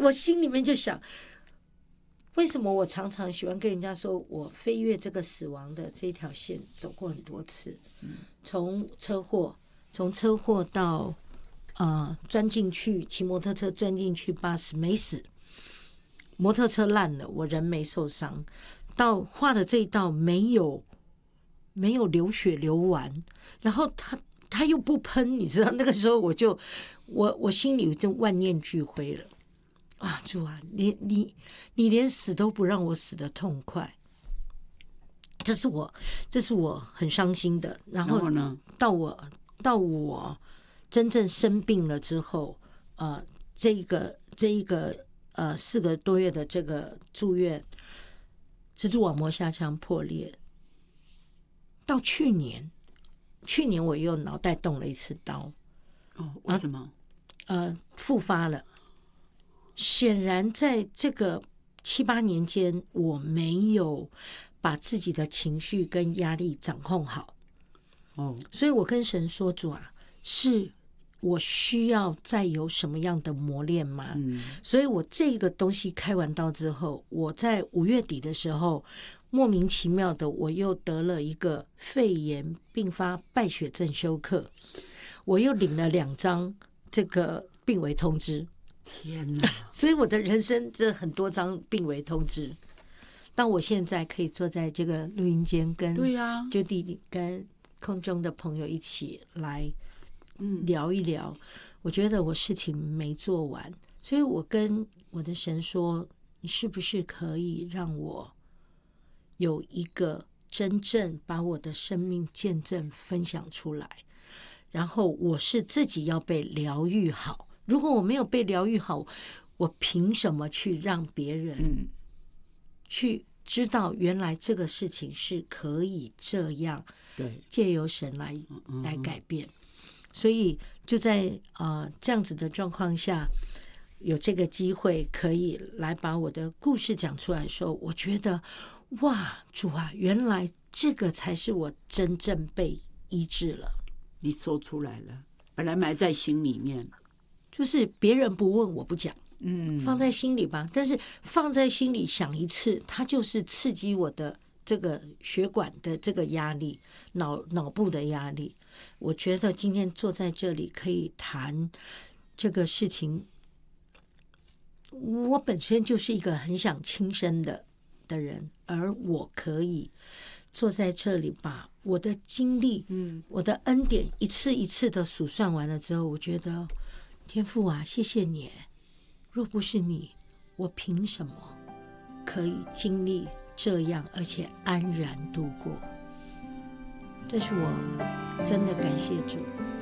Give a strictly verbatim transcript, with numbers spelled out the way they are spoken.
我心里面就想，为什么我常常喜欢跟人家说，我飞越这个死亡的这条线走过很多次，从车祸，从车祸到呃钻进去，骑摩托车钻进去巴士没死，摩托车烂了，我人没受伤，到画的这一道没有没有流血流完，然后他他又不喷，你知道那个时候我就我我心里就万念俱灰了。啊，主啊，你你你连死都不让我死得痛快，这是我这是我很伤心的。然后呢， 到我到我真正生病了之后，呃，这一个这一个呃四个多月的这个住院，蜘蛛网膜下腔破裂，到去年去年我又脑袋动了一次刀。 哦，为什么？ 呃，复发了。显然在这个七八年间，我没有把自己的情绪跟压力掌控好。 哦， 所以我跟神说，主啊，是我需要再有什么样的磨练吗？ 嗯， 所以我这个东西开完刀之后，我在五月底的时候，莫名其妙的我又得了一个肺炎并发败血症休克，我又领了两张这个病危通知。 天哪！ 所以我的人生这很多张病危通知，当我现在可以坐在这个录音间，跟对呀， 就地跟空中的朋友一起来嗯聊一聊，我觉得我事情没做完，所以我跟我的神说，你是不是可以让我有一个真正把我的生命见证分享出来，然后我是自己要被疗愈好，如果我没有被疗愈好，我凭什么去让别人去知道原来这个事情是可以这样， 对， 借由神来来改变。所以就在呃这样子的状况下，有这个机会可以来把我的故事讲出来的时候，我觉得哇，主啊，原来这个才是我真正被医治了。 你说出来了，本来埋在心里面， 就是别人不问我不讲， 嗯， 放在心里吧。但是放在心里想一次，它就是刺激我的这个血管的这个压力，脑脑部的压力。我觉得今天坐在这里可以谈这个事情，我本身就是一个很想轻生的的人，而我可以坐在这里把我的经历，嗯，我的恩典一次一次的数算完了之后，我觉得天父啊，谢谢你，若不是你，我凭什么可以经历这样而且安然度过？这是我真的感谢主。